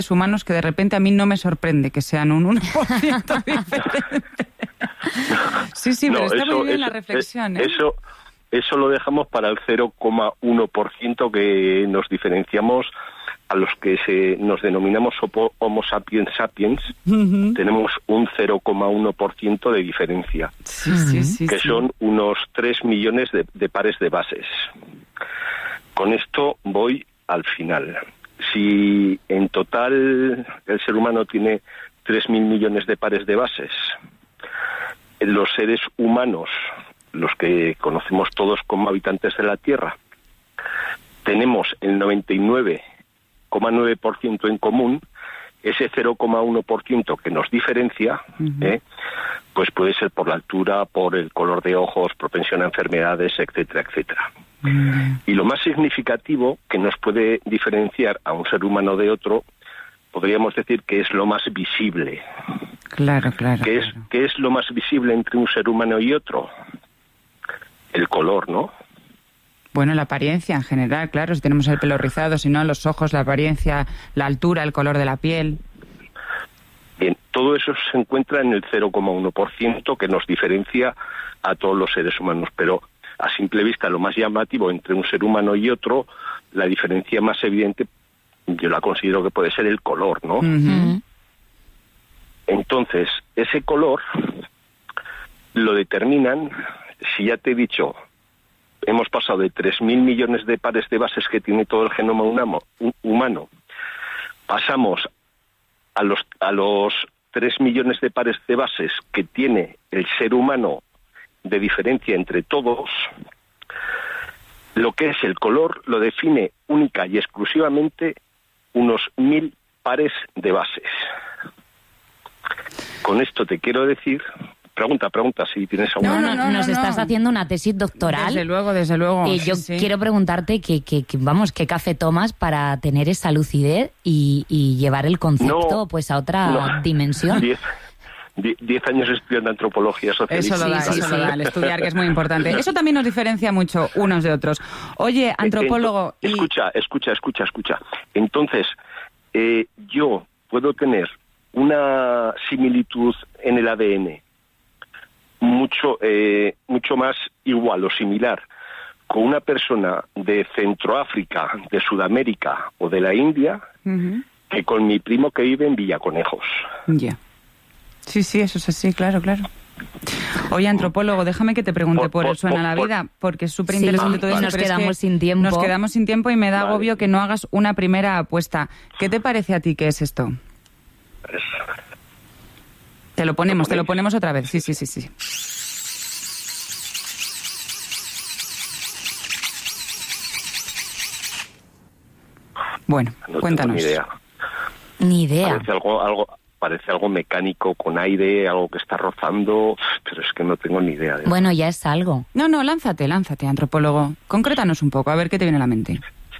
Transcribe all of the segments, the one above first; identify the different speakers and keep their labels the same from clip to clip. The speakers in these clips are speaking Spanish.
Speaker 1: humanos que de repente a mí no me sorprende que sean un 1% diferente. Sí, pero está muy bien la reflexión.
Speaker 2: Eso lo dejamos para el 0,1% que nos diferenciamos a los que nos denominamos Homo sapiens sapiens. Tenemos un 0,1% de diferencia, que son unos 3 millones de pares de bases. Con esto voy al final. Si en total el ser humano tiene 3.000 millones de pares de bases, los seres humanos, los que conocemos todos como habitantes de la Tierra, tenemos el 99,9% en común. Ese 0,1% que nos diferencia, pues puede ser por la altura, por el color de ojos, propensión a enfermedades, etcétera, etcétera. Y lo más significativo que nos puede diferenciar a un ser humano de otro, podríamos decir que es lo más visible.
Speaker 1: Claro.
Speaker 2: ¿Qué es lo más visible entre un ser humano y otro? El color, ¿no?
Speaker 1: Bueno, la apariencia en general, claro, si tenemos el pelo rizado, si no, los ojos, la apariencia, la altura, el color de la piel.
Speaker 2: Bien, todo eso se encuentra en el 0,1% que nos diferencia a todos los seres humanos, pero a simple vista lo más llamativo entre un ser humano y otro, la diferencia más evidente, yo la considero que puede ser el color, ¿no? Entonces, ese color lo determinan, si ya te he dicho, hemos pasado de 3.000 millones de pares de bases que tiene todo el genoma humano, pasamos a los 3 millones de pares de bases que tiene el ser humano de diferencia entre todos. Lo que es el color lo define única y exclusivamente unos 1.000 pares de bases. Con esto te quiero decir... Pregunta si tienes alguna...
Speaker 3: No, nos estás haciendo una tesis doctoral.
Speaker 1: Desde luego.
Speaker 3: Y yo quiero preguntarte qué café tomas para tener esa lucidez y llevar el concepto a otra dimensión.
Speaker 2: 10 años estudiando antropología social.
Speaker 1: Eso lo da, el estudiar, que es muy importante. Eso también nos diferencia mucho unos de otros. Oye, antropólogo...
Speaker 2: Escucha. Entonces, yo puedo tener una similitud en el ADN mucho más igual o similar con una persona de Centroáfrica, de Sudamérica o de la India que con mi primo que vive en Villaconejos.
Speaker 1: Ya. Sí, eso es así, claro. Oye, antropólogo, déjame que te pregunte por el suena la vida, porque es súper interesante todo eso.
Speaker 3: Nos quedamos sin tiempo.
Speaker 1: Nos quedamos sin tiempo y me da agobio que no hagas una primera apuesta. ¿Qué te parece a ti que es esto? Te lo ponemos otra vez. Sí. Bueno, cuéntanos.
Speaker 3: Ni idea.
Speaker 2: Parece algo mecánico con aire, algo que está rozando, pero es que no tengo ni idea.
Speaker 3: Bueno, ya es algo.
Speaker 1: No, lánzate, antropólogo. Concrétanos un poco, a ver qué te viene a la mente.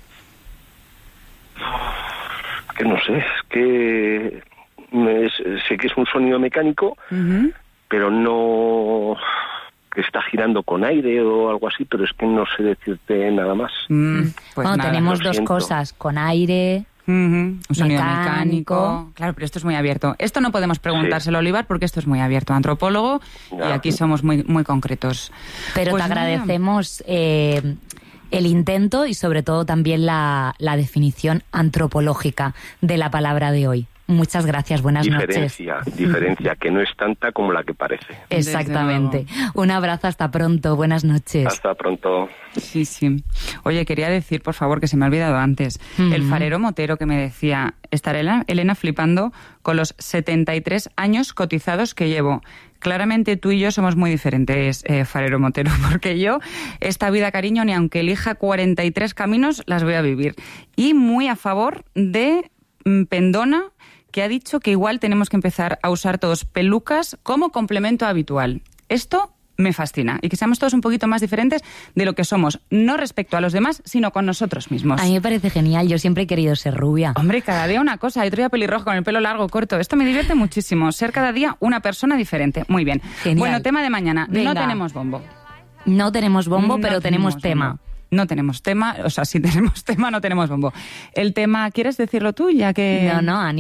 Speaker 2: Que no sé, es que... sé que es un sonido mecánico, pero no que está girando con aire o algo así, pero es que no sé decirte nada más.
Speaker 3: Tenemos dos cosas, con aire,
Speaker 1: un sonido mecánico. Claro, pero esto es muy abierto. Esto no podemos preguntárselo a Olivar porque esto es muy abierto, antropólogo, y aquí somos muy, muy concretos.
Speaker 3: Pero te agradecemos el intento y sobre todo también la definición antropológica de la palabra de hoy. Muchas gracias, buenas noches.
Speaker 2: Diferencia, que no es tanta como la que parece.
Speaker 3: Exactamente. Un abrazo, hasta pronto, buenas noches.
Speaker 2: Hasta pronto.
Speaker 1: Sí. Oye, quería decir, por favor, que se me ha olvidado antes, el farero motero que me decía, estará Elena flipando con los 73 años cotizados que llevo. Claramente tú y yo somos muy diferentes, farero motero, porque yo, esta vida, cariño, ni aunque elija 43 caminos, las voy a vivir. Y muy a favor de Pendona, que ha dicho que igual tenemos que empezar a usar todos pelucas como complemento habitual. Esto me fascina, y que seamos todos un poquito más diferentes de lo que somos, no respecto a los demás, sino con nosotros mismos.
Speaker 3: A mí me parece genial, yo siempre he querido ser rubia.
Speaker 1: Hombre, cada día una cosa, otro día pelirrojo con el pelo largo, corto, esto me divierte muchísimo, ser cada día una persona diferente. Muy bien. Genial. Bueno, tema de mañana, no tenemos bombo.
Speaker 3: No tenemos bombo, pero tenemos tema.
Speaker 1: No tenemos tema, o sea, si tenemos tema no tenemos bombo. El tema, ¿quieres decirlo tú? Ya que...
Speaker 3: No,